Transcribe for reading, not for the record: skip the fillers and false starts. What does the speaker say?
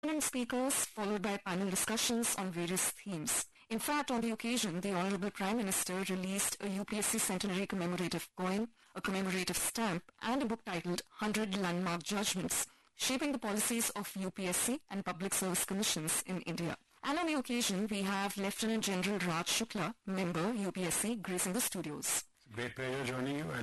prominent speakers followed by panel discussions on various themes. In fact, on the occasion, the Honorable Prime Minister released a UPSC Centenary commemorative coin, a commemorative stamp, and a book titled 100 Landmark Judgments, Shaping the Policies of UPSC and Public Service Commissions in India. And on the occasion, we have Lieutenant General Raj Shukla, member UPSC, gracing the studios. It's a great pleasure joining you.